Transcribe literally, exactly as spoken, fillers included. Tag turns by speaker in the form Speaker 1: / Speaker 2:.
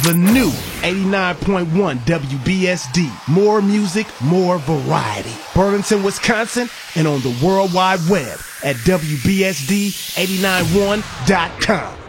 Speaker 1: The new eighty-nine point one W B S D. More music, more variety. Burlington, Wisconsin, and on the World Wide Web at W B S D eight nine one dot com.